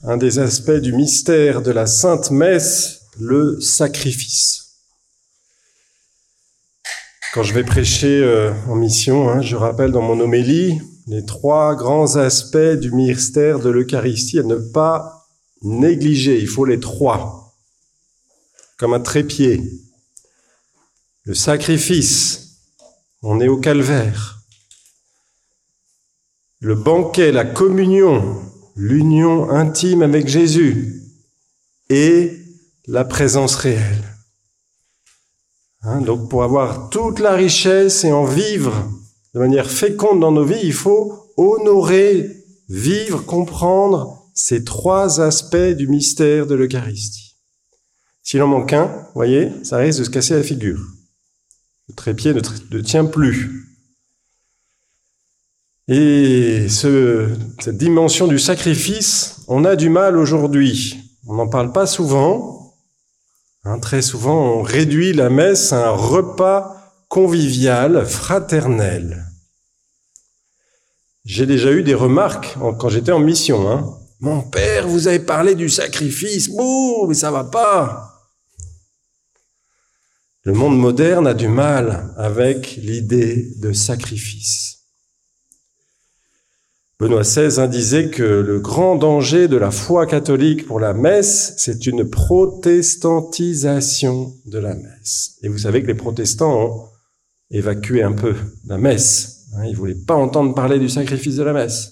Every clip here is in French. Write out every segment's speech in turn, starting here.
un des aspects du mystère de la Sainte Messe, le sacrifice. Quand je vais prêcher en mission, je rappelle dans mon homélie les 3 grands aspects du mystère de l'Eucharistie à ne pas négliger. Il faut les 3, comme un trépied. Le sacrifice, on est au calvaire. Le banquet, la communion, l'union intime avec Jésus et la présence réelle. Donc pour avoir toute la richesse et en vivre de manière féconde dans nos vies, il faut honorer, vivre, comprendre ces 3 aspects du mystère de l'Eucharistie. S'il en manque un, vous voyez, ça risque de se casser la figure. Le trépied ne tient plus. Et cette dimension du sacrifice, on a du mal aujourd'hui. On n'en parle pas souvent. Très souvent, on réduit la messe à un repas convivial, fraternel. J'ai déjà eu des remarques quand j'étais en mission. « Mon père, vous avez parlé du sacrifice. Mais ça va pas !» Le monde moderne a du mal avec l'idée de sacrifice. Benoît XVI disait que le grand danger de la foi catholique pour la messe, c'est une protestantisation de la messe. Et vous savez que les protestants ont évacué un peu la messe. Ils ne voulaient pas entendre parler du sacrifice de la messe.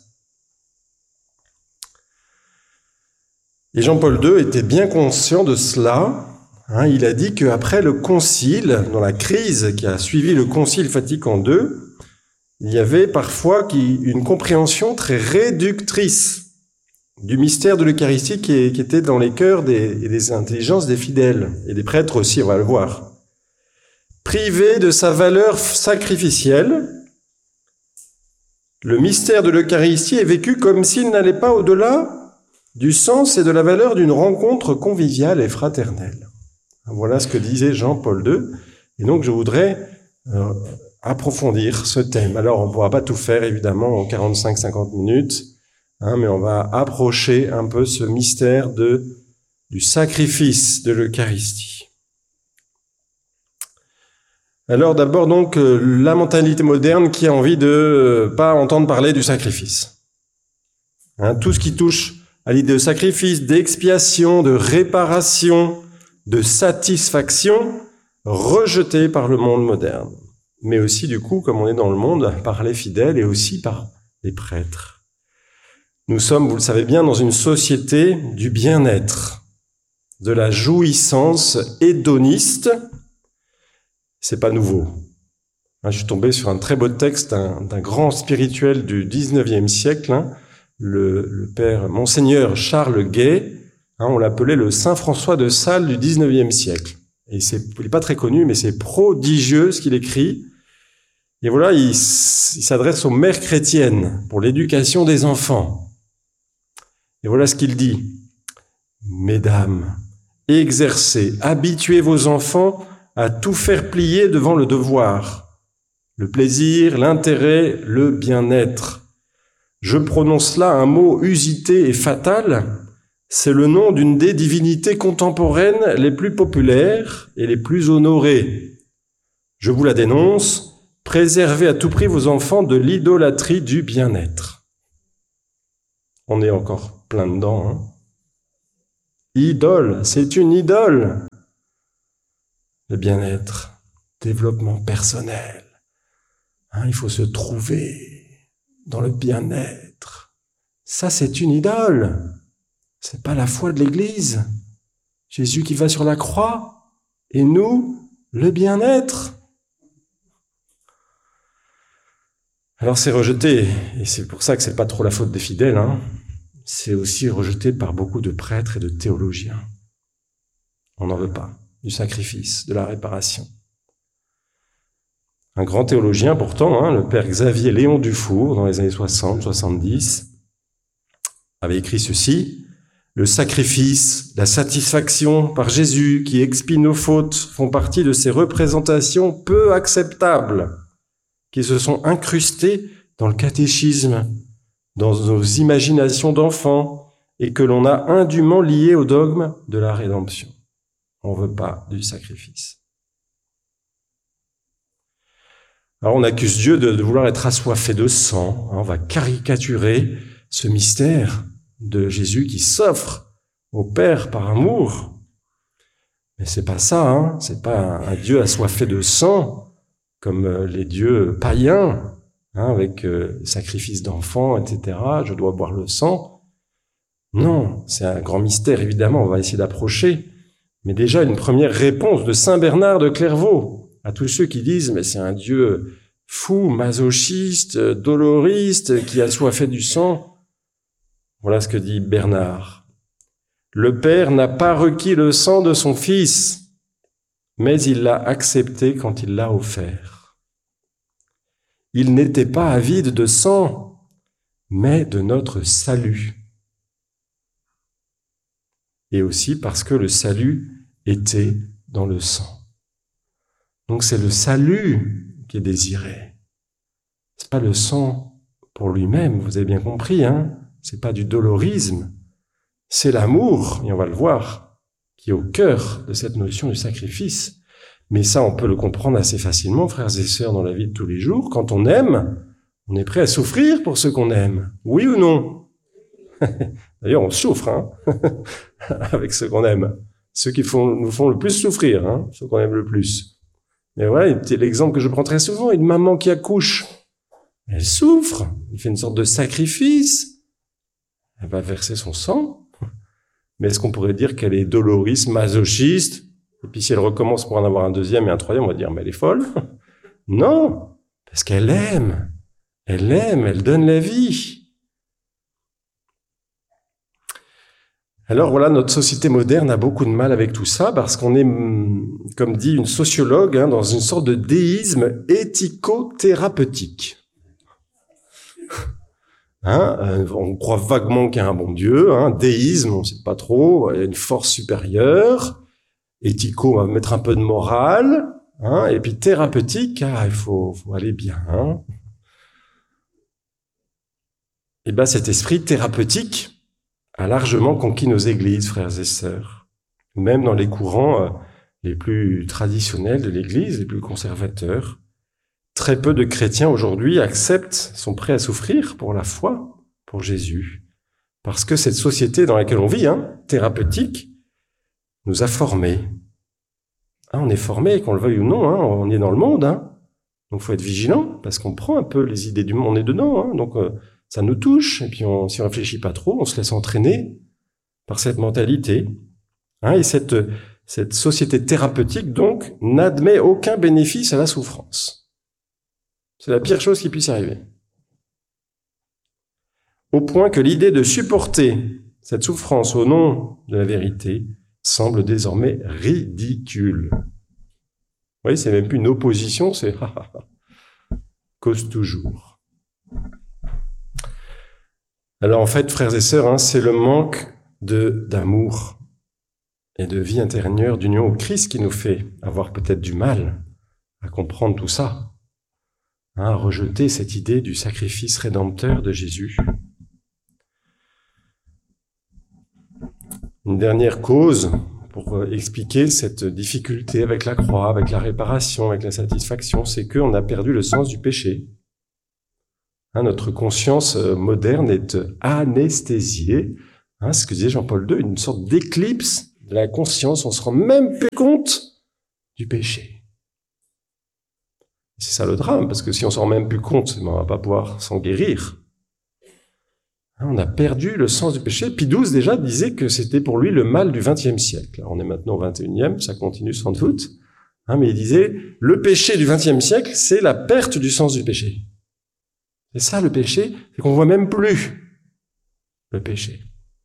Et Jean-Paul II était bien conscient de cela. Il a dit qu'après le concile, dans la crise qui a suivi le concile Vatican II, il y avait parfois une compréhension très réductrice du mystère de l'Eucharistie qui était dans les cœurs et des intelligences des fidèles, et des prêtres aussi, on va le voir. Privé de sa valeur sacrificielle, le mystère de l'Eucharistie est vécu comme s'il n'allait pas au-delà du sens et de la valeur d'une rencontre conviviale et fraternelle. Voilà ce que disait Jean-Paul II. Et donc je voudrais approfondir ce thème. Alors on ne pourra pas tout faire évidemment en 45-50 minutes, mais on va approcher un peu ce mystère du sacrifice de l'Eucharistie. Alors d'abord donc la mentalité moderne qui a envie de pas entendre parler du sacrifice. Tout ce qui touche à l'idée de sacrifice, d'expiation, de réparation, de satisfaction, rejeté par le monde moderne. Mais aussi, du coup, comme on est dans le monde, par les fidèles et aussi par les prêtres. Nous sommes, vous le savez bien, dans une société du bien-être, de la jouissance hédoniste. C'est pas nouveau. Je suis tombé sur un très beau texte d'un grand spirituel du 19e siècle, le père Monseigneur Charles Guay. On l'appelait le Saint François de Sales du 19e siècle. Et il n'est pas très connu, mais c'est prodigieux ce qu'il écrit. Et voilà, il s'adresse aux mères chrétiennes pour l'éducation des enfants. Et voilà ce qu'il dit. « Mesdames, exercez, habituez vos enfants à tout faire plier devant le devoir, le plaisir, l'intérêt, le bien-être. Je prononce là un mot usité et fatal. C'est le nom d'une des divinités contemporaines les plus populaires et les plus honorées. Je vous la dénonce, préservez à tout prix vos enfants de l'idolâtrie du bien-être. » On est encore plein dedans. Idole, c'est une idole. Le bien-être, développement personnel. Il faut se trouver dans le bien-être. Ça, c'est une idole. C'est pas la foi de l'Église. Jésus qui va sur la croix, et nous, le bien-être. Alors c'est rejeté, et c'est pour ça que c'est pas trop la faute des fidèles, C'est aussi rejeté par beaucoup de prêtres et de théologiens. On n'en veut pas, du sacrifice, de la réparation. Un grand théologien pourtant, le père Xavier Léon Dufour, dans les années 60-70, avait écrit ceci. Le sacrifice, la satisfaction par Jésus qui expie nos fautes font partie de ces représentations peu acceptables qui se sont incrustées dans le catéchisme, dans nos imaginations d'enfants et que l'on a indûment lié au dogme de la rédemption. On ne veut pas du sacrifice. Alors on accuse Dieu de vouloir être assoiffé de sang. On va caricaturer ce mystère de Jésus qui s'offre au Père par amour. Mais c'est pas ça, hein. C'est pas un Dieu assoiffé de sang, comme les dieux païens, hein, avec sacrifice d'enfants, etc. Je dois boire le sang. Non, c'est un grand mystère, évidemment, on va essayer d'approcher. Mais déjà, une première réponse de Saint Bernard de Clairvaux à tous ceux qui disent « mais c'est un Dieu fou, masochiste, doloriste, qui a assoiffé du sang ». Voilà ce que dit Bernard. « Le Père n'a pas requis le sang de son Fils, mais il l'a accepté quand il l'a offert. Il n'était pas avide de sang, mais de notre salut. Et aussi parce que le salut était dans le sang. Donc c'est le salut qui est désiré. C'est pas le sang pour lui-même, vous avez bien compris, hein. C'est pas du dolorisme. C'est l'amour, et on va le voir, qui est au cœur de cette notion du sacrifice. Mais ça, on peut le comprendre assez facilement, frères et sœurs, dans la vie de tous les jours. Quand on aime, on est prêt à souffrir pour ceux qu'on aime. Oui ou non? D'ailleurs, on souffre, hein, avec ceux qu'on aime. Ceux qui nous font le plus souffrir, hein, ceux qu'on aime le plus. Mais voilà, c'est l'exemple que je prends très souvent. Une maman qui accouche, elle souffre, elle fait une sorte de sacrifice. Elle va verser son sang. Mais est-ce qu'on pourrait dire qu'elle est doloriste, masochiste? Et puis si elle recommence pour en avoir un deuxième et un troisième, on va dire, mais elle est folle. Non, parce qu'elle aime. Elle donne la vie. Alors voilà, notre société moderne a beaucoup de mal avec tout ça parce qu'on est, comme dit une sociologue, hein, dans une sorte de déisme éthico-thérapeutique. Hein, on croit vaguement qu'il y a un bon Dieu, hein, déisme, on ne sait pas trop, il y a une force supérieure, éthico, on va mettre un peu de morale, hein, et puis thérapeutique, il faut aller bien. Hein. Et bien cet esprit thérapeutique a largement conquis nos églises, frères et sœurs, même dans les courants les plus traditionnels de l'Église, les plus conservateurs. Très peu de chrétiens aujourd'hui sont prêts à souffrir pour la foi, pour Jésus. Parce que cette société dans laquelle on vit, hein, thérapeutique, nous a formés. Hein, on est formés, qu'on le veuille ou non, hein, on est dans le monde. Hein. Donc il faut être vigilant, parce qu'on prend un peu les idées du monde, on est dedans. Hein, donc ça nous touche, et puis si on réfléchit pas trop, on se laisse entraîner par cette mentalité. Hein, et cette société thérapeutique, donc, n'admet aucun bénéfice à la souffrance. C'est la pire chose qui puisse arriver. Au point que l'idée de supporter cette souffrance au nom de la vérité semble désormais ridicule. Vous voyez, c'est même plus une opposition, c'est cause toujours. Alors en fait, frères et sœurs, hein, c'est le manque d'amour et de vie intérieure, d'union au Christ qui nous fait avoir peut-être du mal à comprendre tout ça. Hein, à rejeter cette idée du sacrifice rédempteur de Jésus. Une dernière cause pour expliquer cette difficulté avec la croix, avec la réparation, avec la satisfaction, c'est qu'on a perdu le sens du péché. Hein, notre conscience moderne est anesthésiée. Hein, c'est ce que disait Jean-Paul II, une sorte d'éclipse de la conscience. On se rend même plus compte du péché. C'est ça le drame, parce que si on s'en rend même plus compte, on va pas pouvoir s'en guérir. On a perdu le sens du péché. Pie XII déjà disait que c'était pour lui le mal du XXe siècle. Alors, on est maintenant au XXIe, ça continue sans doute. Mais il disait, le péché du XXe siècle, c'est la perte du sens du péché. C'est ça le péché, c'est qu'on voit même plus le péché.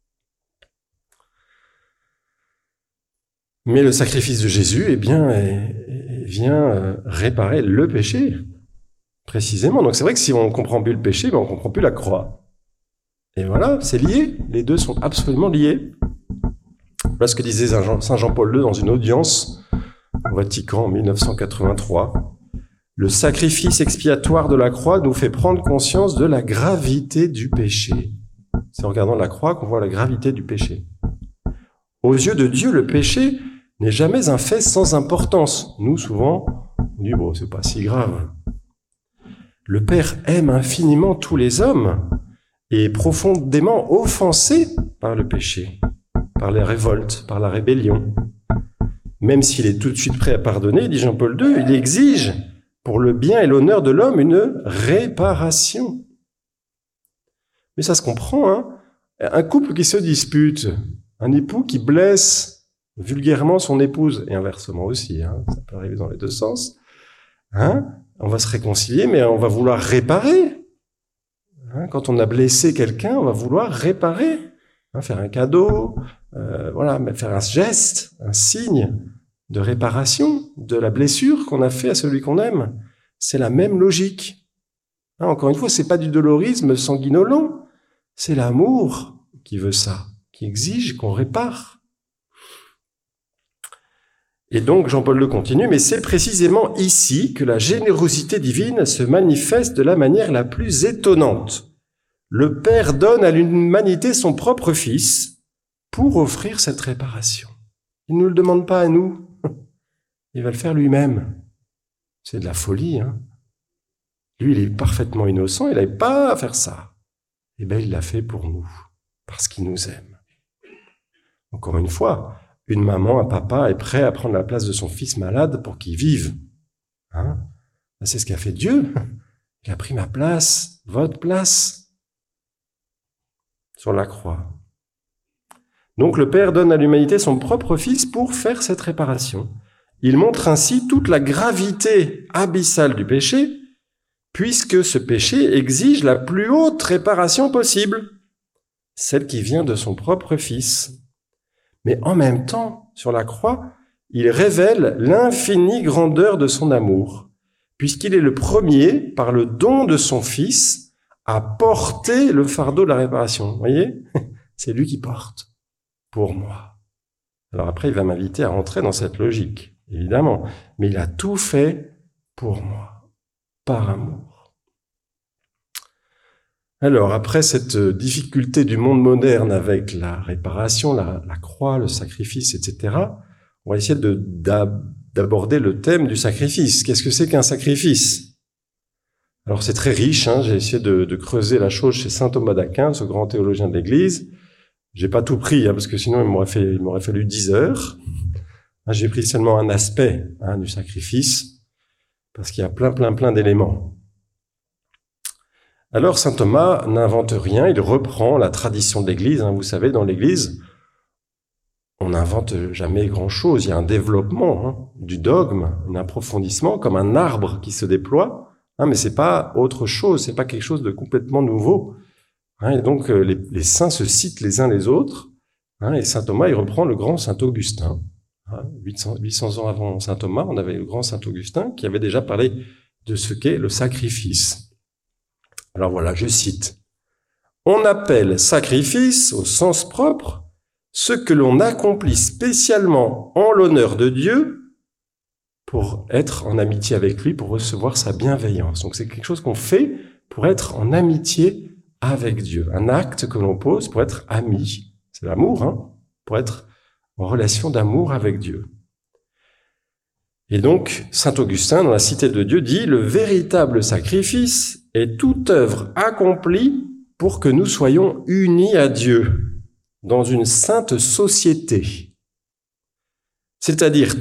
Mais le sacrifice de Jésus, eh bien, vient réparer le péché, précisément. Donc c'est vrai que si on ne comprend plus le péché, ben on ne comprend plus la croix. Et voilà, c'est lié. Les deux sont absolument liés. Voilà ce que disait Saint Jean-Paul II dans une audience au Vatican en 1983. Le sacrifice expiatoire de la croix nous fait prendre conscience de la gravité du péché. C'est en regardant la croix qu'on voit la gravité du péché. Aux yeux de Dieu, le péché n'est jamais un fait sans importance. Nous, souvent, on dit, bon, c'est pas si grave. Le Père aime infiniment tous les hommes et est profondément offensé par le péché, par les révoltes, par la rébellion. Même s'il est tout de suite prêt à pardonner, dit Jean-Paul II, il exige pour le bien et l'honneur de l'homme une réparation. Mais ça se comprend, hein. Un couple qui se dispute, un époux qui blesse vulgairement son épouse, et inversement aussi, hein, ça peut arriver dans les deux sens, hein, on va se réconcilier, mais on va vouloir réparer. Hein, quand on a blessé quelqu'un, on va vouloir réparer, hein, faire un cadeau, faire un geste, un signe de réparation de la blessure qu'on a fait à celui qu'on aime. C'est la même logique. Hein, encore une fois, c'est pas du dolorisme sanguinolent, c'est l'amour qui veut ça, qui exige qu'on répare. Et donc, Jean-Paul II continue, mais c'est précisément ici que la générosité divine se manifeste de la manière la plus étonnante. Le Père donne à l'humanité son propre Fils pour offrir cette réparation. Il ne nous le demande pas à nous, il va le faire lui-même. C'est de la folie, hein. Lui, il est parfaitement innocent, il n'avait pas à faire ça. Eh bien, il l'a fait pour nous, parce qu'il nous aime. Encore une fois, une maman, un papa est prêt à prendre la place de son fils malade pour qu'il vive. Hein? C'est ce qu'a fait Dieu. Il a pris ma place, votre place, sur la croix. Donc le Père donne à l'humanité son propre Fils pour faire cette réparation. Il montre ainsi toute la gravité abyssale du péché, puisque ce péché exige la plus haute réparation possible, celle qui vient de son propre Fils. Mais en même temps, sur la croix, il révèle l'infinie grandeur de son amour, puisqu'il est le premier, par le don de son Fils, à porter le fardeau de la réparation. Vous voyez ? C'est lui qui porte, pour moi. Alors après, il va m'inviter à rentrer dans cette logique, évidemment. Mais il a tout fait pour moi, par amour. Alors, après cette difficulté du monde moderne avec la réparation, la croix, le sacrifice, etc., on va essayer d'aborder le thème du sacrifice. Qu'est-ce que c'est qu'un sacrifice ? Alors, c'est très riche, hein, j'ai essayé de creuser la chose chez saint Thomas d'Aquin, ce grand théologien de l'Église. J'ai pas tout pris, hein, parce que sinon il m'aurait fallu 10 heures. J'ai pris seulement un aspect du sacrifice, parce qu'il y a plein d'éléments. Alors, saint Thomas n'invente rien, il reprend la tradition de l'Église. Vous savez, dans l'Église, on n'invente jamais grand-chose. Il y a un développement du dogme, un approfondissement, comme un arbre qui se déploie, mais c'est pas autre chose, c'est pas quelque chose de complètement nouveau. Et donc, les saints se citent les uns les autres, et saint Thomas, il reprend le grand saint Augustin. 800 ans avant saint Thomas, on avait le grand saint Augustin qui avait déjà parlé de ce qu'est le sacrifice. Alors voilà, je cite. « On appelle sacrifice, au sens propre, ce que l'on accomplit spécialement en l'honneur de Dieu pour être en amitié avec lui, pour recevoir sa bienveillance. » Donc c'est quelque chose qu'on fait pour être en amitié avec Dieu. Un acte que l'on pose pour être ami. C'est l'amour, pour être en relation d'amour avec Dieu. Et donc, saint Augustin, dans la Cité de Dieu, dit « Le véritable sacrifice est toute œuvre accomplie pour que nous soyons unis à Dieu dans une sainte société. » C'est-à-dire